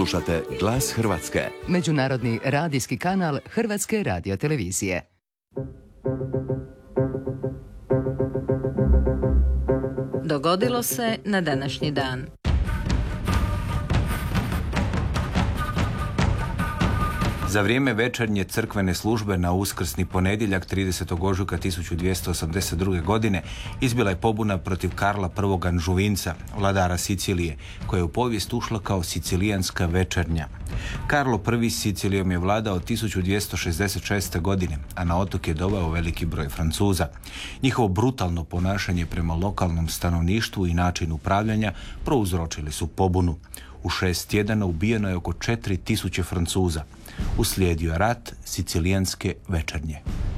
Slušate Glas Hrvatske, međunarodni radijski kanal Hrvatske radiotelevizije. Dogodilo se na današnji dan. Za vrijeme večernje crkvene službe na uskrsni ponedjeljak 30. ožujka 1282. godine izbila je pobuna protiv Karla I. Anžuvinca, vladara Sicilije, koja je u povijest ušla kao sicilijanska večernja. Karlo I. Sicilijom je vladao 1266. godine, a na otok je doveo veliki broj Francuza. Njihovo brutalno ponašanje prema lokalnom stanovništvu i način upravljanja prouzročili su pobunu. U 6 tjedana ubijeno je oko 4000 Francuza. Uslijedio rat sicilijanske večernje.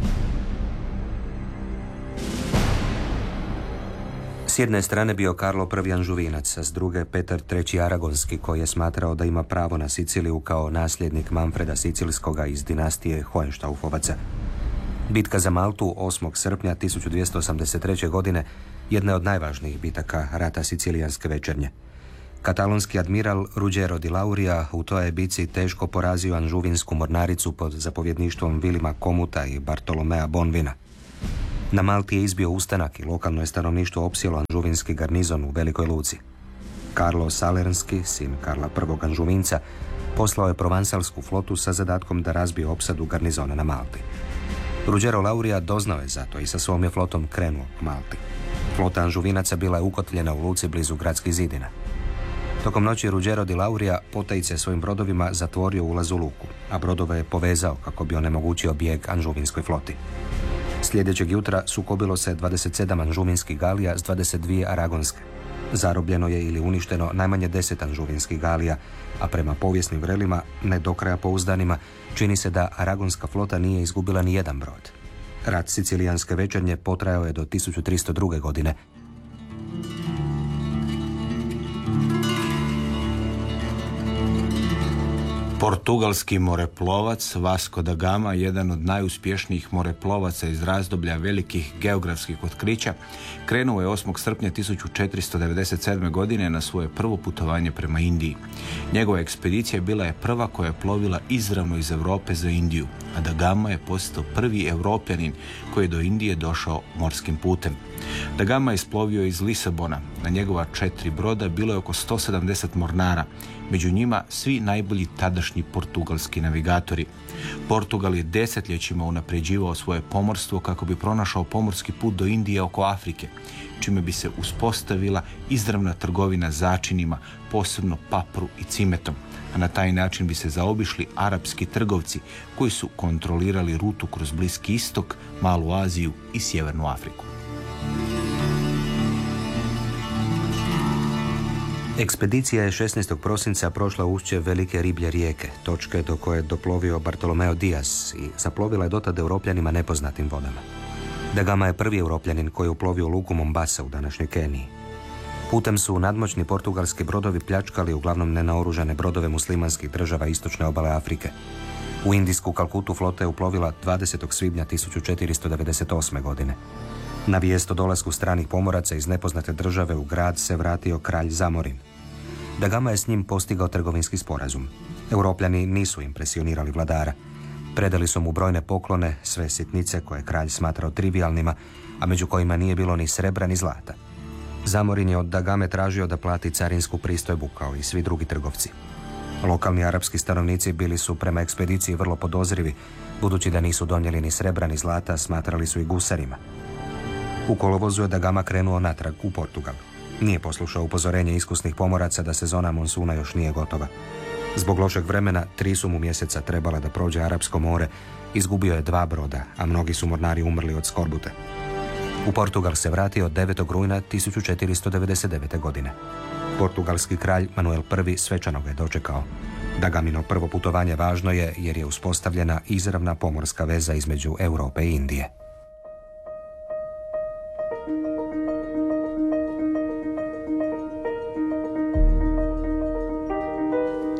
S jedne strane bio Karlo I. Anžuvinac, a s druge Petar III. Aragonski, koji je smatrao da ima pravo na Siciliju kao nasljednik Manfreda Sicilskoga iz dinastije Hohenstaufovaca. Bitka za Maltu 8. srpnja 1283. godine jedna je od najvažnijih bitaka rata sicilijanske večernje. Katalonski admiral Ruggero di Lauria u toj je bitci teško porazio anžuvinsku mornaricu pod zapovjedništvom Vilima Komuta i Bartolomea Bonvina. Na Malti je izbio ustanak i lokalno je stanovništvo opsjelo anžuvinski garnizon u Velikoj Luci. Karlo Salernski, sin Karla I. Anžuvinca, poslao je provansalsku flotu sa zadatkom da razbije opsadu garnizona na Malti. Ruggero Lauria doznao je zato i sa svom je flotom krenuo k Malti. Flota anžuvinaca bila je ukotljena u luci blizu gradskih zidina. Tokom noći Ruggero di Lauria potajice svojim brodovima zatvorio ulaz u luku, a brodove je povezao kako bi onemogućio bijeg anžuvinskoj floti. Sljedećeg jutra sukobilo se 27 anžuvinskih galija s 22 aragonske. Zarobljeno je ili uništeno najmanje 10 anžuvinskih galija, a prema povijesnim vrelima, ne do kraja pouzdanima, čini se da aragonska flota nije izgubila ni jedan brod. Rat sicilijanske večernje potrajao je do 1302. godine. Portugalski moreplovac Vasco da Gama, jedan od najuspješnijih moreplovaca iz razdoblja velikih geografskih otkrića, krenuo je 8. srpnja 1497. godine na svoje prvo putovanje prema Indiji. Njegova ekspedicija bila je prva koja je plovila izravno iz Europe za Indiju, a da Gama je postao prvi Europljanin koji je do Indije došao morskim putem. Da Gama je isplovio iz Lisabona. Na njegova 4 broda bilo je oko 170 mornara, među njima svi najbolji tadašnji portugalski navigatori. Portugal je desetljećima unapređivao svoje pomorstvo kako bi pronašao pomorski put do Indije oko Afrike, čime bi se uspostavila izravna trgovina začinima, posebno papru i cimetom, a na taj način bi se zaobišli arapski trgovci koji su kontrolirali rutu kroz Bliski istok, Malu Aziju i Sjevernu Afriku. Ekspedicija je 16. prosinca prošla ušće Velike riblje rijeke, točke do koje je doplovio Bartolomeo Diaz i zaplovila je dotad Europljanima nepoznatim vodama. Da Gama je prvi Europljanin koji je uplovio u luku Mombasa u današnjoj Keniji. Putem su nadmoćni portugalski brodovi pljačkali uglavnom nenaoružane brodove muslimanskih država istočne obale Afrike. U indijsku Kalkutu flota je uplovila 20. svibnja 1498. godine. Na vijest o dolasku stranih pomoraca iz nepoznate države u grad se vratio kralj Zamorin. Da Gama je s njim postigao trgovinski sporazum. Europljani nisu impresionirali vladara. Predali su mu brojne poklone, sve sitnice koje je kralj smatrao trivialnima, a među kojima nije bilo ni srebra ni zlata. Zamorin je od Da Game tražio da plati carinsku pristojbu kao i svi drugi trgovci. Lokalni arapski stanovnici bili su prema ekspediciji vrlo podozrivi, budući da nisu donijeli ni srebra ni zlata, smatrali su i gusarima. U kolovozu je Da Gama krenuo natrag u Portugal. Nije poslušao upozorenje iskusnih pomoraca da sezona monsuna još nije gotova. Zbog lošeg vremena 3 su mu mjeseca trebala da prođe Arapsko more, izgubio je 2 broda, a mnogi su mornari umrli od skorbute. U Portugal se vratio 9. rujna 1499. godine. Portugalski kralj Manuel I svečano ga je dočekao. Da Gamino prvo putovanje važno je jer je uspostavljena izravna pomorska veza između Europe i Indije.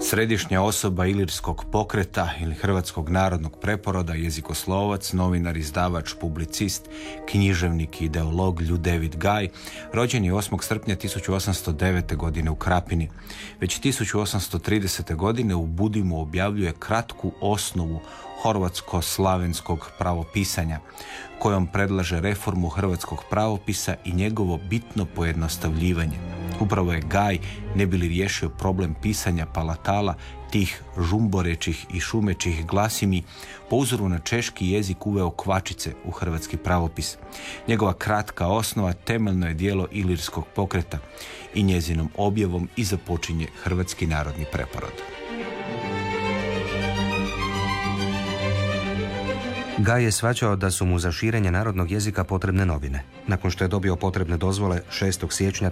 Središnja osoba ilirskog pokreta ili hrvatskog narodnog preporoda, jezikoslovac, novinar, izdavač, publicist, književnik i ideolog Ljudevit Gaj, rođen je 8. srpnja 1809. godine u Krapini. Već 1830. godine u Budimu objavljuje kratku osnovu horvatsko-slavenskog pravopisanja, kojom predlaže reformu hrvatskog pravopisa i njegovo bitno pojednostavljivanje. Upravo je Gaj, ne bi li riješio problem pisanja palatala, tih žumborećih i šumećih glasini, po uzoru na češki jezik uveo kvačice u hrvatski pravopis. Njegova kratka osnova temeljno je djelo ilirskog pokreta i njezinom objavom i započinje hrvatski narodni preporod. Gaj je shvaćao da su mu za širenje narodnog jezika potrebne novine. Nakon što je dobio potrebne dozvole, 6. siječnja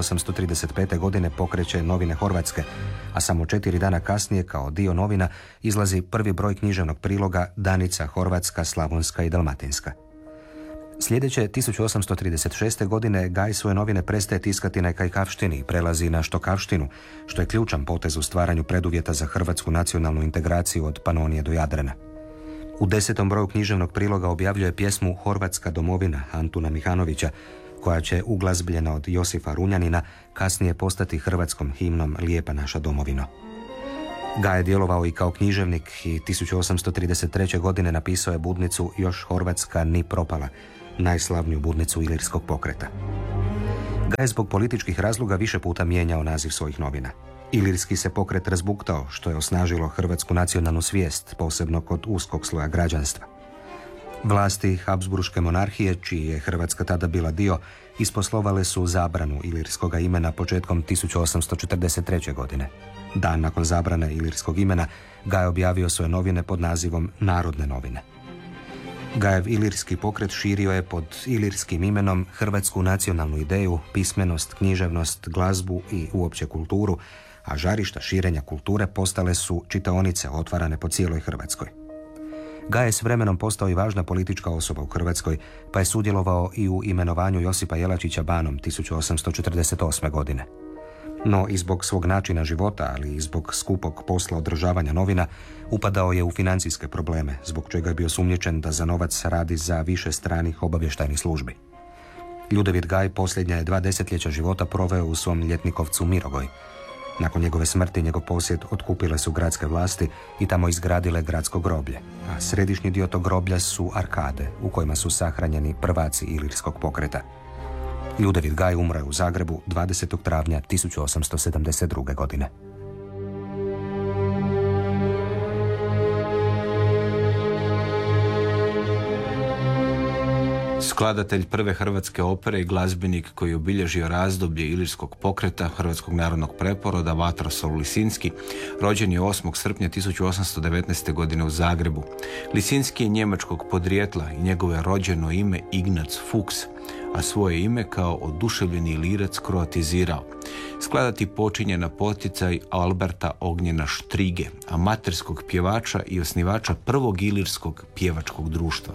1835. godine pokreće Novine Horvatske, a samo 4 dana kasnije, kao dio novina, izlazi prvi broj književnog priloga Danica Horvatska, Slavonska i Dalmatinska. Sljedeće 1836. godine Gaj svoje novine prestaje tiskati na kajkavštini i prelazi na štokavštinu, što je ključan potez u stvaranju preduvjeta za hrvatsku nacionalnu integraciju od Panonije do Jadrana. U 10. broju književnog priloga objavljuje pjesmu Horvatska domovina Antuna Mihanovića, koja će uglazbljena od Josifa Runjanina kasnije postati hrvatskom himnom Lijepa naša domovino. Gaj je djelovao i kao književnik i 1833. godine napisao je budnicu Još Horvatska ni propala, najslavniju budnicu ilirskog pokreta. Gaj je zbog političkih razloga više puta mijenjao naziv svojih novina. Ilirski se pokret razbuktao, što je osnažilo hrvatsku nacionalnu svijest, posebno kod uskog sloja građanstva. Vlasti Habsburške monarhije, čiji je Hrvatska tada bila dio, isposlovale su zabranu ilirskoga imena početkom 1843. godine. Dan nakon zabrane ilirskog imena, Gaj objavio svoje novine pod nazivom Narodne novine. Gajev ilirski pokret širio je pod ilirskim imenom hrvatsku nacionalnu ideju, pismenost, književnost, glazbu i uopće kulturu, a žarišta širenja kulture postale su čitaonice otvarane po cijeloj Hrvatskoj. Gaj je s vremenom postao i važna politička osoba u Hrvatskoj, pa je sudjelovao i u imenovanju Josipa Jelačića banom 1848. godine. No i zbog svog načina života, ali i zbog skupog posla održavanja novina, upadao je u financijske probleme, zbog čega je bio sumnjičen da za novac radi za više stranih obavještajnih službi. Ljudevit Gaj posljednja je 2 desetljeća života proveo u svom ljetnikovcu Mirogoj. Nakon njegove smrti njegov posjed otkupile su gradske vlasti i tamo izgradile gradsko groblje, a središnji dio tog groblja su arkade u kojima su sahranjeni prvaci ilirskog pokreta. Ljudevit Gaj umro je u Zagrebu 20. travnja 1872. godine. Skladatelj prve hrvatske opere i glazbenik koji je obilježio razdoblje ilirskog pokreta hrvatskog narodnog preporoda Vatroslav Lisinski, rođen je 8. srpnja 1819. godine u Zagrebu. Lisinski je njemačkog podrijetla i njegovo je rođeno ime Ignaz Fuchs, a svoje ime kao oduševljeni ilirac kroatizirao. Skladati počinje na poticaj Alberta Ognjena Štrige, amaterskog pjevača i osnivača prvog ilirskog pjevačkog društva.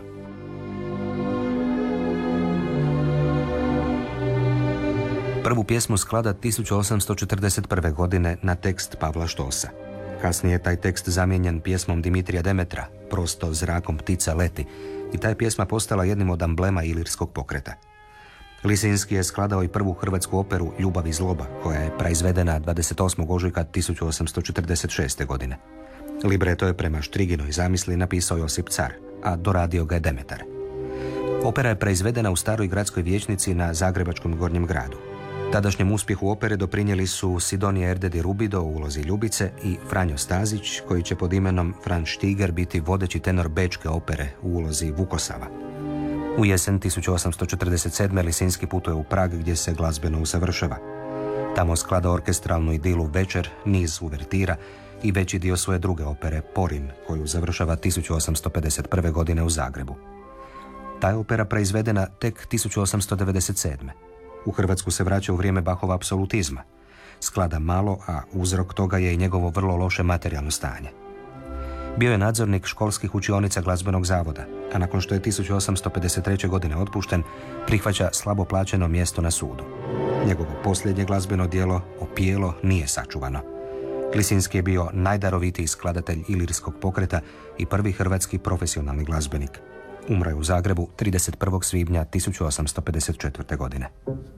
Prvu pjesmu sklada 1841. godine na tekst Pavla Štosa. Kasnije je taj tekst zamijenjen pjesmom Dimitrija Demetra, Prosto zrakom ptica leti, i ta je pjesma postala jednim od amblema ilirskog pokreta. Lisinski je skladao i prvu hrvatsku operu Ljubav i zloba, koja je proizvedena 28. ožujka 1846. godine. Libreto je prema Štriginoj zamisli napisao Josip Car, a doradio ga je Demetar. Opera je proizvedena u staroj gradskoj vijećnici na Zagrebačkom Gornjem gradu. Tadašnjem uspjehu opere doprinijeli su Sidonija Erdedi Rubido u ulozi Ljubice i Franjo Stazić, koji će pod imenom Franz Stiger biti vodeći tenor bečke opere u ulozi Vukosava. U jesen 1847. Lisinski putuje u Prag gdje se glazbeno usavršava. Tamo sklada orkestralnu idilu Večer, niz uvertira i veći dio svoje druge opere Porin, koju završava 1851. godine u Zagrebu. Ta je opera proizvedena tek 1897. U Hrvatsku se vraća u vrijeme Bachova apsolutizma. Sklada malo, a uzrok toga je i njegovo vrlo loše materijalno stanje. Bio je nadzornik školskih učionica glazbenog zavoda, a nakon što je 1853. godine otpušten, prihvaća slabo plaćeno mjesto na sudu. Njegovo posljednje glazbeno djelo, Opijelo, nije sačuvano. Lisinski je bio najdarovitiji skladatelj ilirskog pokreta i prvi hrvatski profesionalni glazbenik. Umro je u Zagrebu 31. svibnja 1854. godine.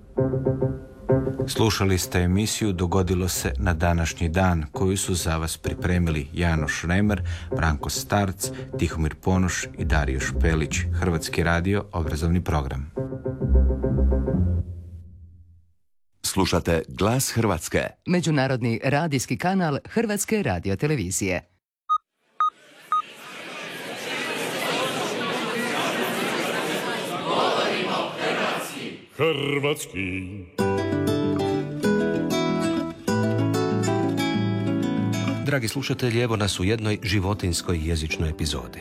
Slušali ste emisiju Dogodilo se na današnji dan, koju su za vas pripremili Janoš Remer, Branko Starc, Tihomir Ponoš i Dario Špelić. Hrvatski radio, obrazovni program. Slušate Glas Hrvatske. Međunarodni radijski kanal Hrvatske radiotelevizije. Hrvatski. Dragi slušatelji, evo nas u jednoj životinjskoj jezičnoj epizodi.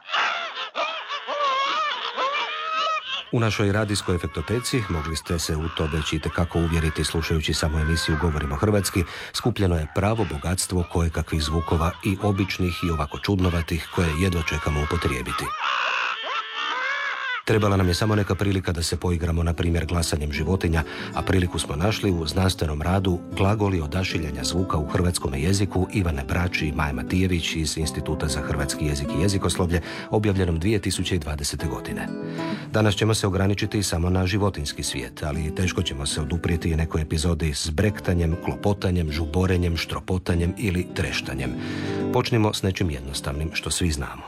U našoj radijskoj efektoteci mogli ste se u to već itekako uvjeriti slušajući samo emisiju Govorimo hrvatski. Skupljeno je pravo bogatstvo kojekakvih zvukova i običnih i ovako čudnovatih koje jedva čekamo upotrijebiti. Trebala nam je samo neka prilika da se poigramo, na primjer, glasanjem životinja, a priliku smo našli u znanstvenom radu Glagoli odašiljanja zvuka u hrvatskom jeziku Ivane Brač i Maje Matijević iz Instituta za hrvatski jezik i jezikoslovlje, objavljenom 2020. godine. Danas ćemo se ograničiti samo na životinjski svijet, ali teško ćemo se oduprijeti nekoj epizodi s brektanjem, klopotanjem, žuborenjem, štropotanjem ili treštanjem. Počnimo s nečim jednostavnim što svi znamo.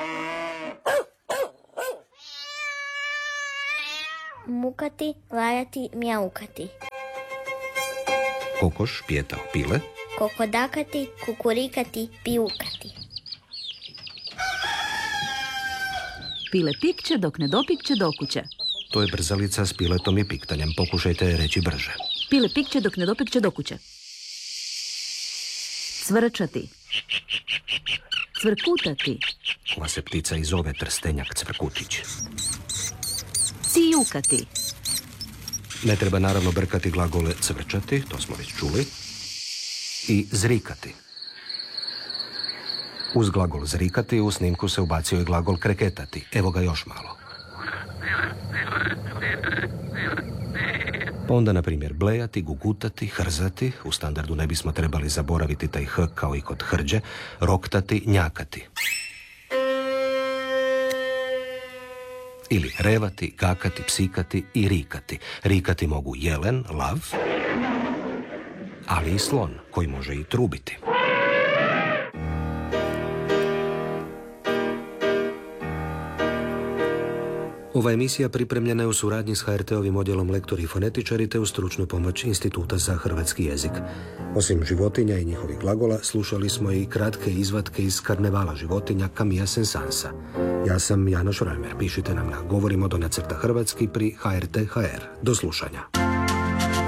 Mukati, lajati, mjaukati. Kokoš pijetao pile. Kokodakati, kukurikati, piukati. Pile pikće dok ne dopikće do kuće. To je brzalica s piletom i piktanjem. Pokušajte reći brže. Pile pikće dok ne dopikće do kuće. Cvrčati. Cvrkutati. Ova se ptica i zove trstenjak cvrkutić. Cijukati. Ne treba naravno brkati glagole cvrčati, to smo već čuli, i zrikati. Uz glagol zrikati u snimku se ubacio i glagol kreketati. Evo ga još malo. Pa onda, na primjer, blejati, gugutati, hrzati, u standardu ne bismo trebali zaboraviti taj h kao i kod hrđe, roktati, njakati. Ili revati, gakati, psikati i rikati. Rikati mogu jelen, lav, ali i slon, koji može i trubiti. Ova emisija pripremljena je u suradnji s HRT-ovim odjelom lektori i fonetičari te u stručnu pomoć Instituta za hrvatski jezik. Osim životinja i njihovih glagola, slušali smo i kratke izvatke iz Karnevala životinja Camilla Saint-Sansa. Ja sam Janoš Remer. Pišite nam na govorimo _hrvatski pri HRT.hr. Do slušanja.